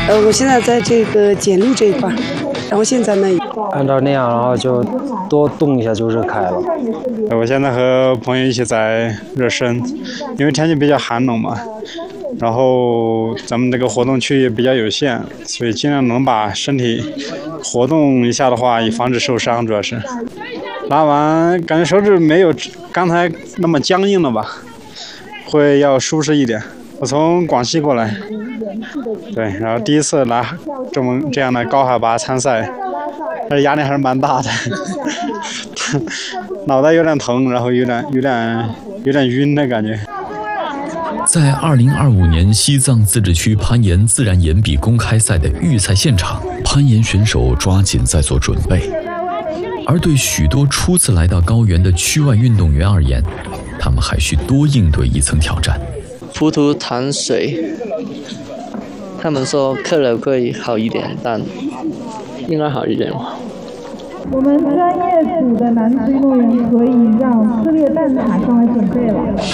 我现在在这个检录这一块，然后现在呢， 按照那样，然后就多动一下就热开了。 我现在和朋友一起在热身，因为天气比较寒冷嘛，然后咱们这个活动区也比较有限，所以尽量能把身体活动一下的话，以防止受伤，主要是。拉完感觉手指没有刚才那么僵硬了吧，会要舒适一点。我从广西过来，对，然后第一次拿这样的高海拔参赛，但是压力还是蛮大的，脑袋有点疼，然后有点晕的感觉。 在2025年西藏自治区攀岩自然岩壁公开赛的预赛现场，攀岩选手抓紧在做准备。而对许多初次来到高原的区外运动员而言，他们还需多应对一层挑战。 浮图糖水，他们说克了会好一点，但应该好一点。 我们专业组的男子运动员可以让撕裂蛋挞上来准备了。